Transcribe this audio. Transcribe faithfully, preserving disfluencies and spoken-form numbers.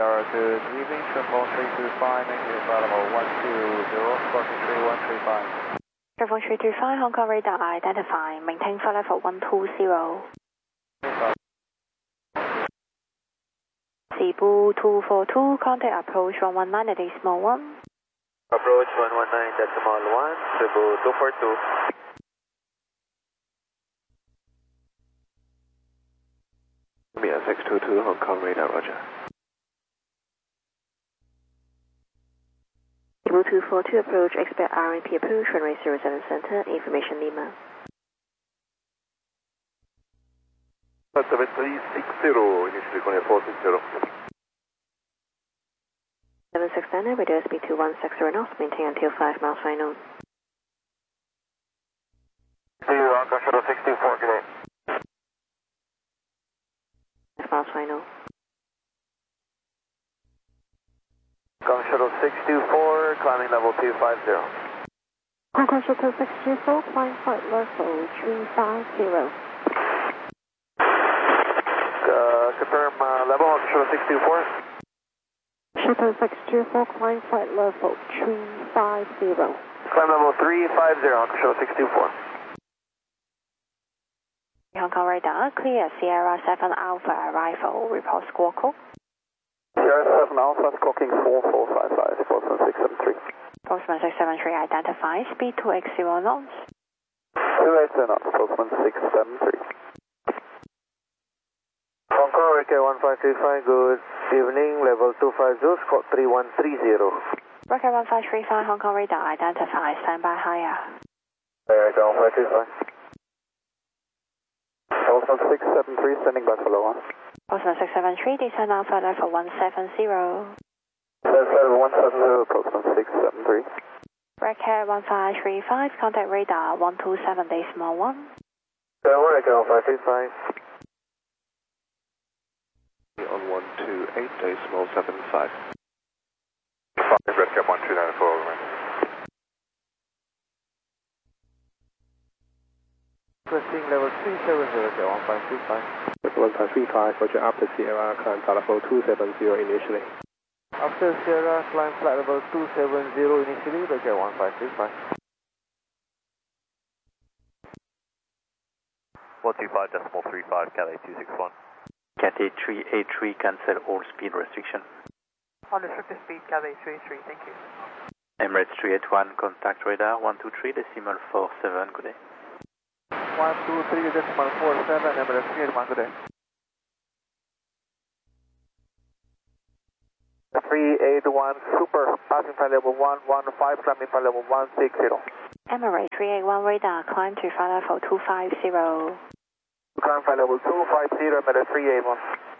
Tower good evening, triple three two five, negative level one two zero, squawking three one three five. Triple three two five, Hong Kong radar identifying, maintain flight level one two zero. Cebu two four two, contact approach one one nine decimal one. Approach one one nine decimal one, Cebu two four two. six two two, Hong Kong radar, roger. Cebu two four two approach, expect R M P approach, runway zero seven center, information Lima. seven three six zero, initially going four six zero. seven six nine, radio speed two one six zero knots, maintain until five miles final. See you, Alpha Shuttle six two four, good day. five miles final. Alpha Shuttle six two four, climbing level two five zero. Hong Kong Shuttle six two four, climb flight level three five zero. Uh, confirm uh, level, Alpha Shuttle six two four. Shuttle six two four, climb flight level three five zero. Climb level three five zero, Alpha Shuttle six two four. Hong Kong radar, clear Sierra seven Alpha arrival, report squawk call. Sierra seven Alpha, squawking four four five five, Postman six seven three. Postman six seven three, identify, speed two eight zero knots. two eight zero knots, Postman six seven three. Hong Kong, R K one five three five, good evening, level two five zero, squawk three one three zero. Record one five three five, Hong Kong radar, identify, standby higher. R K one five three five. Postman six seven three, standing by for low one. Postman six seven three, descend Alpha level one seven zero. Level one seven zero, Postman six seven three. Record one five three five, contact radar one two seven decimal one. R K one five three five. On one two eight decimal seven five. five, Red Cap one two nine four, over. Proceeding level three seven zero, one five three five. one five three five, roger, after Sierra, climb flight level two seven zero initially. After Sierra, climb flight level two seven zero initially, roger, one five three five. one two five decimal three five, Cathay two six one. Cathay three eight three, cancel all speed restriction. Unrestricted speed, Cathay three eight three, thank you. Emirates three eight one, contact radar one two three decimal four seven, good day. one two three decimal four seven, Emirates three eight one, good day. three eight one, super, passing flight level one one five, climbing flight level one six zero. Emirates three eight one radar, climb to flight level two five zero. Climb flight level two five zero, Emirates three eight one.